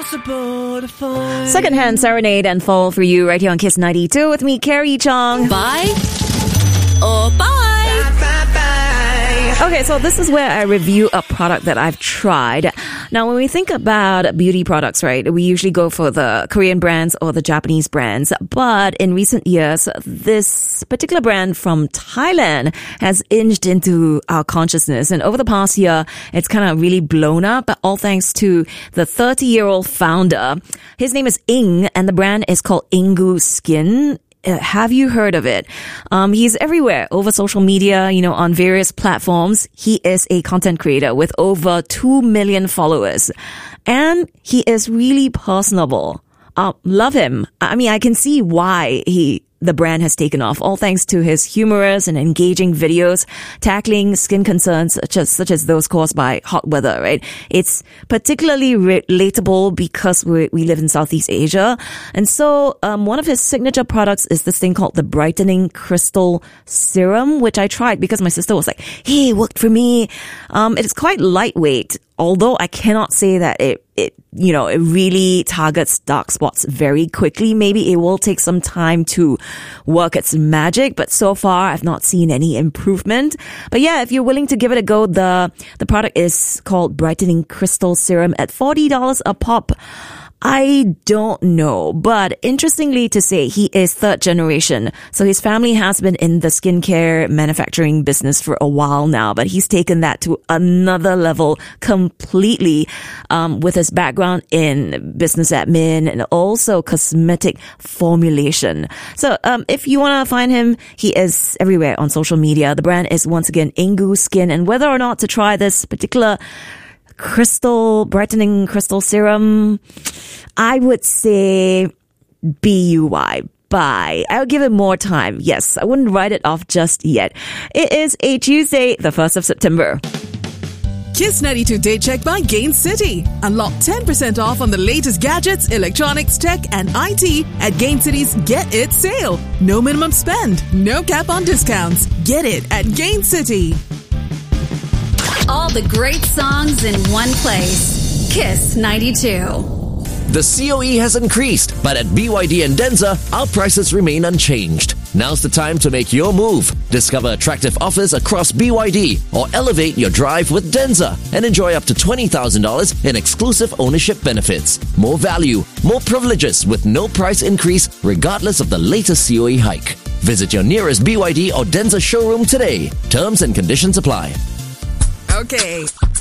impossible to find. Secondhand Serenade and Fall for you right here on Kiss 92 with me, Carrie Chong. Bye. Oh, bye. Okay, so this is where I review a product that I've tried. Now, when we think about beauty products, right, we usually go for the Korean brands or the Japanese brands. But in recent years, this particular brand from Thailand has inched into our consciousness. And over the past year, it's kind of really blown up, all thanks to the 30-year-old founder. His name is Ing, and the brand is called Ingu Skin. Have you heard of it? He's everywhere over social media, on various platforms. He is a content creator with over 2 million followers. And he is really personable. Love him. I mean, I can see why the brand has taken off, all thanks to his humorous and engaging videos tackling skin concerns such as those caused by hot weather, right? It's particularly relatable because we live in Southeast Asia. And so one of his signature products is this thing called the Brightening Crystal Serum, which I tried because my sister was like, hey, it worked for me. It is quite lightweight, although I cannot say that it really targets dark spots very quickly. Maybe it will take some time to work its magic, but so far I've not seen any improvement. But yeah, if you're willing to give it a go, the product is called Brightening Crystal Serum at $40 a pop. I don't know, but interestingly to say, he is third generation. So his family has been in the skincare manufacturing business for a while now, but he's taken that to another level completely, with his background in business admin and also cosmetic formulation. So, if you want to find him, he is everywhere on social media. The brand is once again Ingu Skin, and whether or not to try this particular brightening crystal serum, I would say BUY. Bye. I'll give it more time. Yes, I wouldn't write it off just yet. It is a Tuesday, the 1st of September. Kiss 92 Day Check by Gain City. Unlock 10% off on the latest gadgets, electronics, tech, and IT at Gain City's Get It sale. No minimum spend, no cap on discounts. Get it at Gain City. All the great songs in one place. Kiss 92. The COE has increased, but at BYD and Denza, our prices remain unchanged. Now's the time to make your move. Discover attractive offers across BYD or elevate your drive with Denza and enjoy up to $20,000 in exclusive ownership benefits. More value, more privileges with no price increase regardless of the latest COE hike. Visit your nearest BYD or Denza showroom today. Terms and conditions apply. Okay,